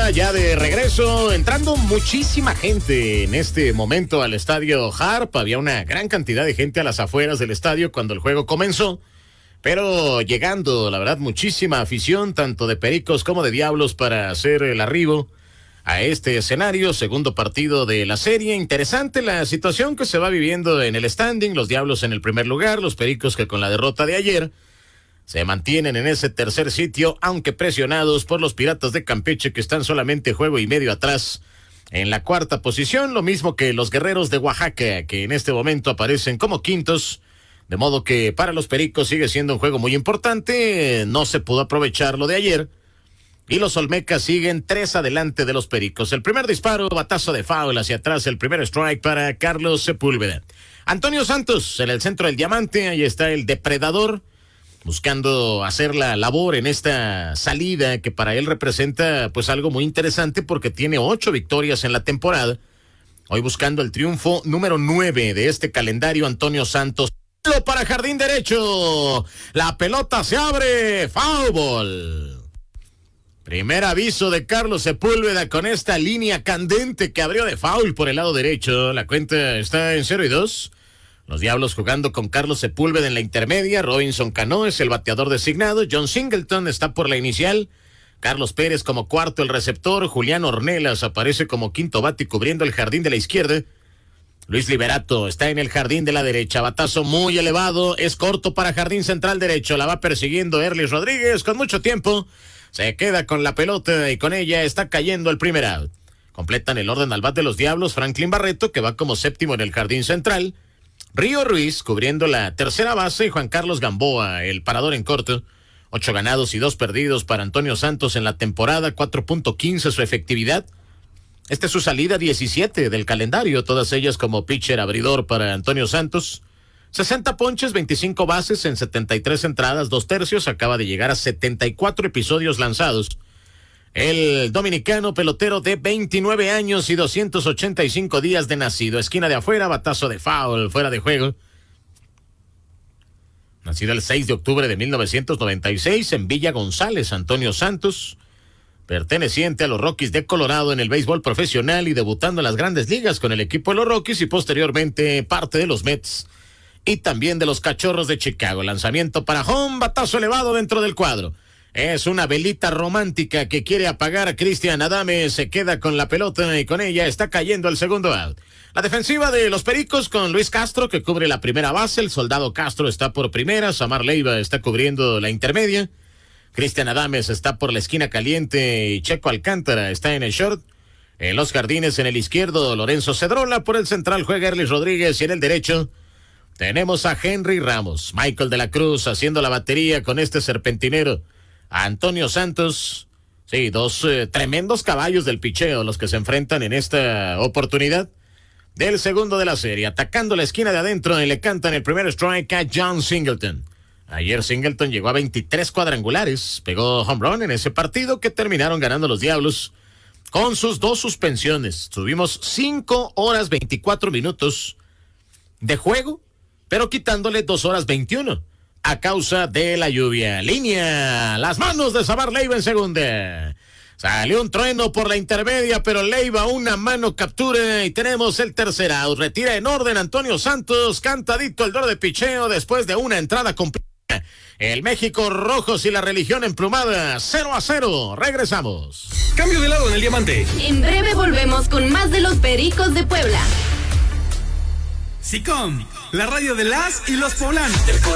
temporada ya de regreso, entrando muchísima gente en este momento al estadio Harp. Había una gran cantidad de gente a las afueras del estadio cuando el juego comenzó, pero llegando, la verdad, muchísima afición, tanto de Pericos como de Diablos, para hacer el arribo a este escenario, segundo partido de la serie. Interesante la situación que se va viviendo en el standing, los Diablos en el primer lugar, los Pericos que con la derrota de ayer se mantienen en ese tercer sitio, aunque presionados por los Piratas de Campeche, que están solamente juego y medio atrás en la cuarta posición, lo mismo que los Guerreros de Oaxaca, que en este momento aparecen como quintos, de modo que para los Pericos sigue siendo un juego muy importante. No se pudo aprovechar lo de ayer, y los Olmecas siguen 3 adelante de los Pericos. El primer disparo, batazo de foul hacia atrás, el primer strike para Carlos Sepúlveda. Antonio Santos en el centro del diamante, ahí está el depredador, buscando hacer la labor en esta salida que para él representa pues algo muy interesante, porque tiene 8 victorias en la temporada. Hoy buscando el triunfo número 9 de este calendario, Antonio Santos. Para jardín derecho, la pelota se abre, foul ball. Primer aviso de Carlos Sepúlveda con esta línea candente que abrió de foul por el lado derecho. La cuenta está en 0-2. Los Diablos jugando con Carlos Sepúlveda en la intermedia. Robinson Cano es el bateador designado. John Singleton está por la inicial. Carlos Pérez como cuarto el receptor. Julián Ornelas aparece como quinto bate cubriendo el jardín de la izquierda. Luis Liberato está en el jardín de la derecha. Batazo muy elevado. Es corto para jardín central derecho. La va persiguiendo Erlis Rodríguez con mucho tiempo. Se queda con la pelota y con ella está cayendo el primer out. Completan el orden al bat de los Diablos. Franklin Barreto, que va como séptimo en el jardín central. Río Ruiz cubriendo la tercera base y Juan Carlos Gamboa, el parador en corto. 8 ganados y 2 perdidos para Antonio Santos en la temporada, 4.15 su efectividad. Esta es su salida 17 del calendario, todas ellas como pitcher abridor para Antonio Santos. 60 ponches, 25 bases en 73 entradas, 2 tercios, acaba de llegar a 74 episodios lanzados. El dominicano pelotero de 29 años y 285 días de nacido. Esquina de afuera, batazo de foul, fuera de juego. Nacido el 6 de octubre de 1996 en Villa González, Antonio Santos, perteneciente a los Rockies de Colorado en el béisbol profesional y debutando en las grandes ligas con el equipo de los Rockies y posteriormente parte de los Mets y también de los Cachorros de Chicago. Lanzamiento para home, batazo elevado dentro del cuadro. Es una velita romántica que quiere apagar a Cristian Adames. Se queda con la pelota y con ella está cayendo el segundo out. La defensiva de los Pericos con Luis Castro, que cubre la primera base. El Soldado Castro está por primera. Samar Leiva está cubriendo la intermedia. Cristian Adames está por la esquina caliente y Checo Alcántara está en el short. En los jardines en el izquierdo, Lorenzo Cedrola. Por el central juega Erlis Rodríguez y en el derecho tenemos a Henry Ramos. Michael de la Cruz haciendo la batería con este serpentinero Antonio Santos. Sí, 2 tremendos caballos del picheo los que se enfrentan en esta oportunidad del segundo de la serie. Atacando la esquina de adentro y le cantan el primer strike a John Singleton. Ayer Singleton llegó a 23 cuadrangulares, pegó home run en ese partido que terminaron ganando los Diablos con sus 2 suspensiones. Tuvimos 5 horas 24 minutos de juego, pero quitándole 2 horas 21. A causa de la lluvia. Línea, las manos de Samar Leiva en segunda. Salió un trueno por la intermedia, pero Leiva una mano captura y tenemos el tercer out. Retira en orden Antonio Santos, cantadito el duelo de picheo después de una entrada completa. El México Rojos y la religión emplumada, 0-0. Regresamos. Cambio de lado en el diamante. En breve volvemos con más de los Pericos de Puebla. SICOM, la radio de las y los poblanos.